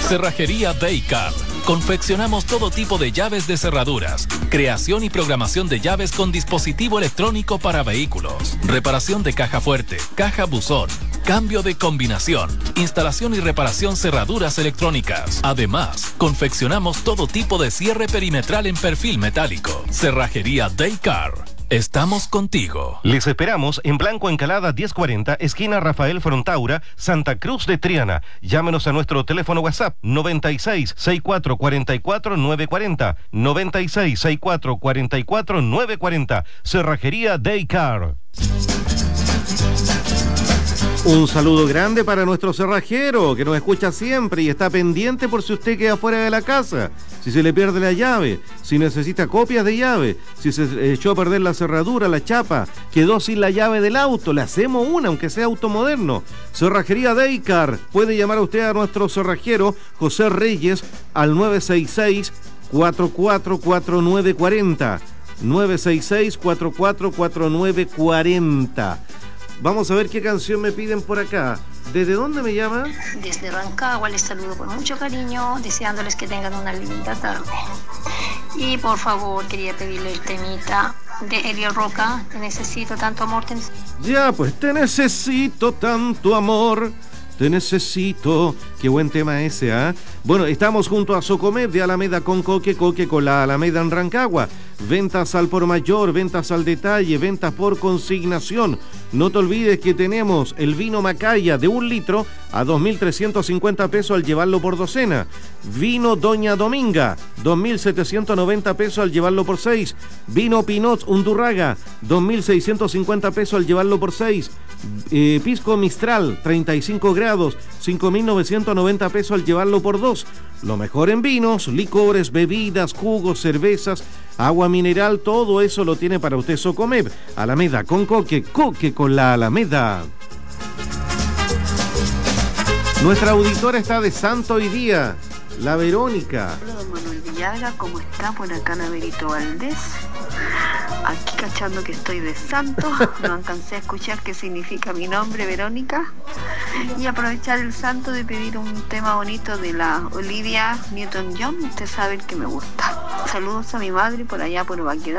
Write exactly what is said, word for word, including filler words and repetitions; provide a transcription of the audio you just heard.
Cerrajería Daycar. Confeccionamos todo tipo de llaves de cerraduras, creación y programación de llaves con dispositivo electrónico para vehículos, reparación de caja fuerte, caja buzón, cambio de combinación, instalación y reparación cerraduras electrónicas. Además, confeccionamos todo tipo de cierre perimetral en perfil metálico. Cerrajería Daycar. Estamos contigo. Les esperamos en Blanco Encalada diez cuarenta, esquina Rafael Frontaura, Santa Cruz de Triana. Llámenos a nuestro teléfono WhatsApp noventa y seis, sesenta y cuatro, cuarenta y cuatro, novecientos cuarenta, noventa y seis, sesenta y cuatro, cuarenta y cuatro, novecientos cuarenta. Cerrajería Daycar. Un saludo grande para nuestro cerrajero que nos escucha siempre y está pendiente por si usted queda fuera de la casa, si se le pierde la llave, si necesita copias de llave, si se echó a perder la cerradura, la chapa, quedó sin la llave del auto, le hacemos una, aunque sea automoderno. Cerrajería Daycar. Puede llamar a usted a nuestro cerrajero José Reyes al nueve seis seis, cuatro cuatro cuatro nueve cuatro cero, nueve seis seis, cuatro cuatro cuatro nueve cuatro cero. Vamos a ver qué canción me piden por acá. ¿Desde dónde me llaman? Desde Rancagua les saludo con mucho cariño, deseándoles que tengan una linda tarde. Y por favor, quería pedirle el temita de Elio Roca, Te necesito tanto amor. Te... Ya, pues te necesito tanto amor. Te necesito. Qué buen tema ese, ¿ah? ¿eh? Bueno, estamos junto a Socomed de Alameda con Coque, Coque con la Alameda en Rancagua. Ventas al por mayor, ventas al detalle, ventas por consignación. No te olvides que tenemos el vino Macaya de un litro a dos mil trescientos cincuenta pesos al llevarlo por docena. Vino Doña Dominga, dos mil setecientos noventa pesos al llevarlo por seis. Vino Pinot Undurraga, dos mil seiscientos cincuenta pesos al llevarlo por seis. Eh, Pisco Mistral, treinta y cinco grados, cinco mil novecientos noventa pesos al llevarlo por dos. Lo mejor en vinos, licores, bebidas, jugos, cervezas, agua mineral, todo eso lo tiene para usted Socomed. Alameda con Coque, Coque con la Alameda. Nuestra auditora está de santo hoy día, la Verónica. Hola, don Manuel Villaga, ¿cómo está? Por acá Naverito Valdés. Aquí cachando que estoy de santo, no alcancé a escuchar qué significa mi nombre, Verónica, y aprovechar el santo de pedir un tema bonito de la Olivia Newton-John, usted sabe el que me gusta. Saludos a mi madre por allá por Baquedad.